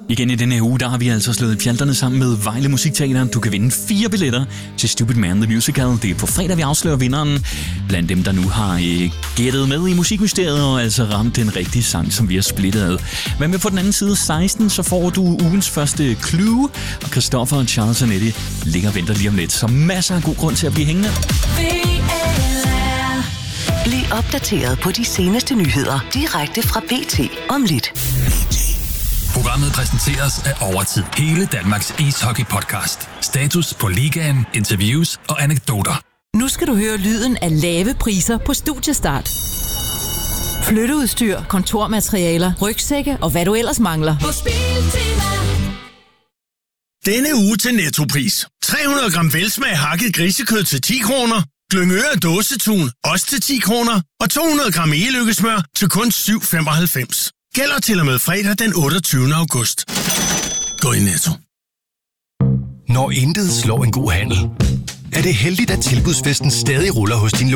Igen i denne her uge, der har vi altså slået pjalterne sammen med Vejle Musikteater. Du kan vinde 4 billetter til Stupid Man The Musical. Det er på fredag, vi afslører vinderen. Blandt dem, der nu har gættet med i musikmysteriet og altså ramt den rigtige sang, som vi har splittet ad. Men med på den anden side 16, så får du ugens første clue. Og Christoffer og Charles og Nettie ligger og venter lige om lidt. Så masser af god grund til at blive hængende. Bliv opdateret på de seneste nyheder direkte fra BT om lidt. Programmet præsenteres af Overtid. Hele Danmarks ishockey-podcast. Status på ligaen, interviews og anekdoter. Nu skal du høre lyden af lave priser på Studiestart. Flytteudstyr, kontormaterialer, rygsække og hvad du ellers mangler. Denne uge til Nettopris. 300 gram velsmag hakket grisekød til 10 kroner. Glyngøre dåsetun, også til 10 kroner. Og 200 gram egeløkkesmør til kun 7,95. Gælder til og med fredag den 28. august. Gå i Netto. Når intet slår en god handel, er det heldigt, at tilbudsfesten stadig ruller hos din